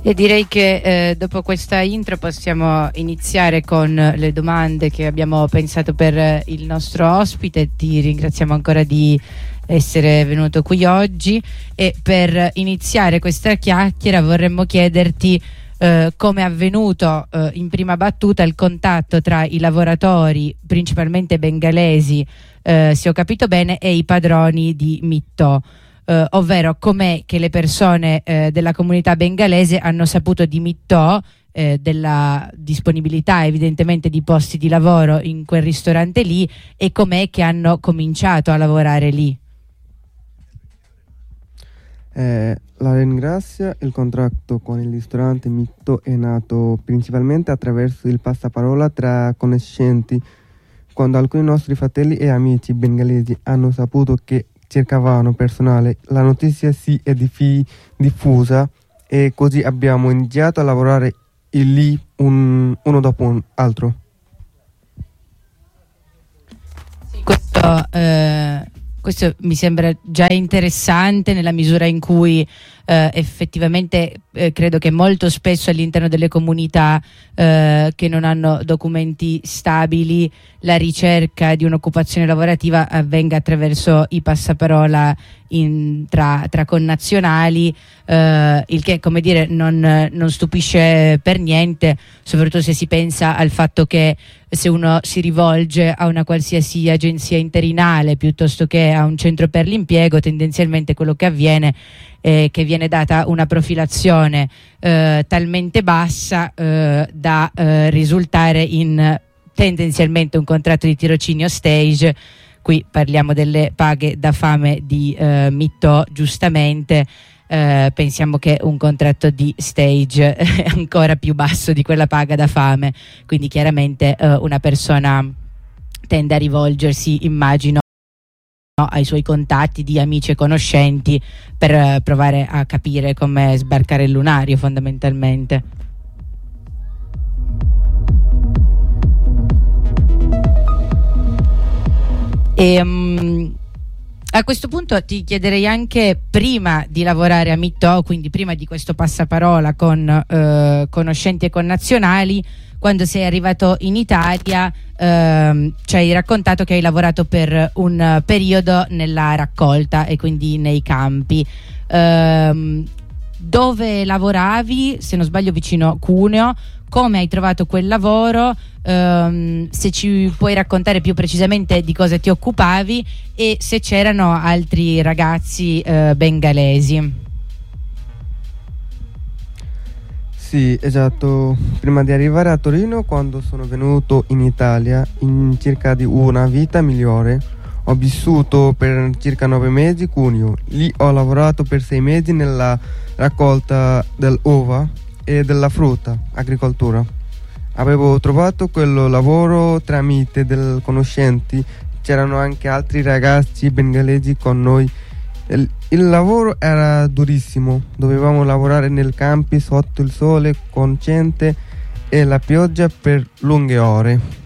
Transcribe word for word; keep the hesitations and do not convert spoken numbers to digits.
E direi che eh, dopo questa intro possiamo iniziare con le domande che abbiamo pensato per il nostro ospite. Ti ringraziamo ancora di essere venuto qui oggi, e per iniziare questa chiacchiera vorremmo chiederti eh, come è avvenuto eh, in prima battuta il contatto tra i lavoratori, principalmente bengalesi, eh, se ho capito bene, e i padroni di Mitto. Uh, ovvero com'è che le persone uh, della comunità bengalese hanno saputo di Mitto, uh, della disponibilità evidentemente di posti di lavoro in quel ristorante lì, e com'è che hanno cominciato a lavorare lì. Eh, la ringrazio. Il contratto con il ristorante Mitto è nato principalmente attraverso il passaparola tra conoscenti, quando alcuni nostri fratelli e amici bengalesi hanno saputo che cercavano personale. La notizia si è diffi- diffusa e così abbiamo iniziato a lavorare lì un, uno dopo un altro. Sì, questo, eh, questo mi sembra già interessante, nella misura in cui eh, effettivamente eh, credo che molto spesso all'interno delle comunità eh, che non hanno documenti stabili la ricerca di un'occupazione lavorativa avvenga attraverso i passaparola in, tra, tra connazionali, eh, il che, come dire, non, non stupisce per niente, soprattutto se si pensa al fatto che se uno si rivolge a una qualsiasi agenzia interinale piuttosto che a un centro per l'impiego, tendenzialmente quello che avviene è che viene data una profilazione eh, talmente bassa eh, da eh, risultare in tendenzialmente un contratto di tirocinio stage. Qui parliamo delle paghe da fame di eh, Mitto, giustamente. Eh, pensiamo che un contratto di stage è ancora più basso di quella paga da fame, quindi chiaramente eh, una persona tende a rivolgersi, immagino, ai suoi contatti di amici e conoscenti per eh, provare a capire come sbarcare il lunario, fondamentalmente. E um, a questo punto ti chiederei anche, prima di lavorare a Mitto, quindi prima di questo passaparola con eh, conoscenti e connazionali, quando sei arrivato in Italia ehm, ci hai raccontato che hai lavorato per un periodo nella raccolta e quindi nei campi. Ehm, dove lavoravi? Se non sbaglio vicino Cuneo. Come hai trovato quel lavoro? Ehm, se ci puoi raccontare più precisamente di cosa ti occupavi e se c'erano altri ragazzi eh, bengalesi. Sì, esatto. Prima di arrivare a Torino, quando sono venuto in Italia in cerca di una vita migliore, ho vissuto per circa nove mesi a Cuneo. Lì ho lavorato per sei mesi nella raccolta dell'uva e della frutta, agricoltura. Avevo trovato quello lavoro tramite dei conoscenti. C'erano anche altri ragazzi bengalesi con noi. Il, il lavoro era durissimo, dovevamo lavorare nei campi sotto il sole con gente e la pioggia per lunghe ore.